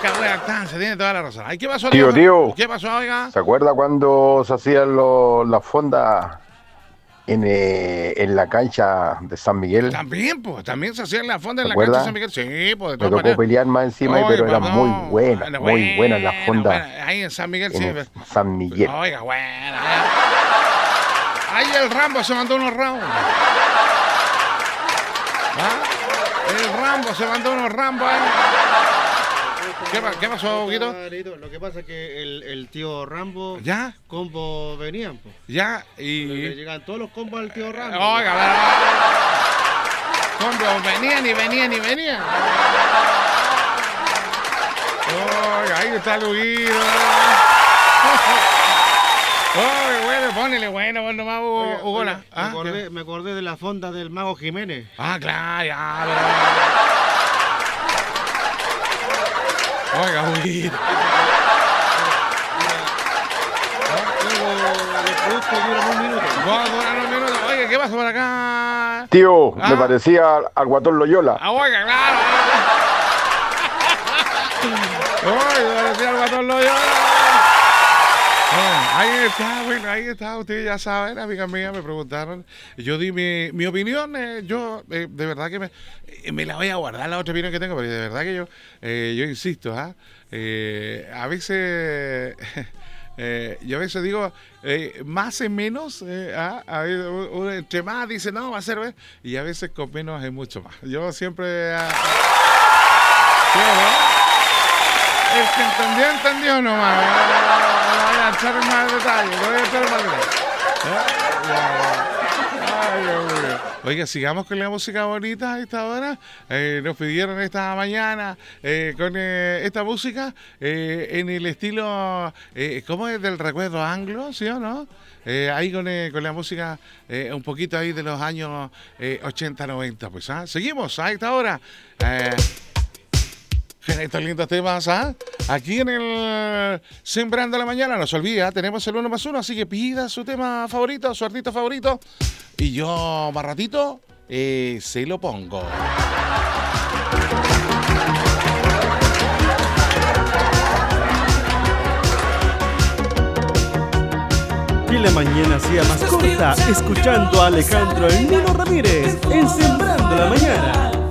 lactancia, tiene toda la razón. Ay, ¿qué pasó, Tío? ¿Qué pasó, oiga? ¿Se acuerda cuando se hacían las fondas en la cancha de San Miguel? También se hacían la fonda ¿Se en la cancha de acuerda? San Miguel. Sí, pues de Me todas tocó maneras. pelear más encima, Oiga, pero eran no, muy buenas las fondas ahí en San Miguel, sí. en San Miguel. Oiga, buena. Ahí el Rambo se mandó unos rounds. ¿Ah? El Rambo se mandó unos Rambos ahí. ¿Qué pasó, Guito? Lo que pasa es que el tío Rambo, ¿Ya? combos venían, pues. Ya, Le y... llegan todos los combos al tío Rambo. Oiga, combos venían y venían. Oiga, ahí está Luguito. Oye, bueno, ponele bueno nomás, Hugola. Me acordé de la fonda del Mago Jiménez. Ah, claro, ya, Oiga, Huguito. Los productos duran un minuto. Duran un minuto. Oiga, ¿qué pasa por acá? Tío, me parecía al Guatón Loyola. Oiga, claro. Oiga, me parecía al Guatón Loyola. Ahí está, ustedes ya saben, amigas mías, me preguntaron, yo di mi opinión, yo de verdad que me la voy a guardar la otra opinión que tengo, pero de verdad que yo insisto, a veces, yo a veces digo, más es menos, entre más dice, no, va a ser, y a veces con menos es mucho más. Yo siempre... El que entendió nomás. No voy a echar en más detalles. Ay, Dios mío. Oiga, sigamos con la música bonita a esta hora. Nos pidieron esta mañana con esta música en el estilo, ¿cómo es? Del recuerdo anglo, ¿sí o no? Ahí con la música un poquito ahí de los años 80, 90. Pues, seguimos a esta hora. Estos lindos temas, aquí en el Sembrando la Mañana. No se olvida, tenemos el 1+1, así que pida su tema favorito, su artista favorito, y yo más ratito se lo pongo. Que la mañana sea más corta, escuchando a Alejandro El Nino Ramírez en Sembrando la Mañana.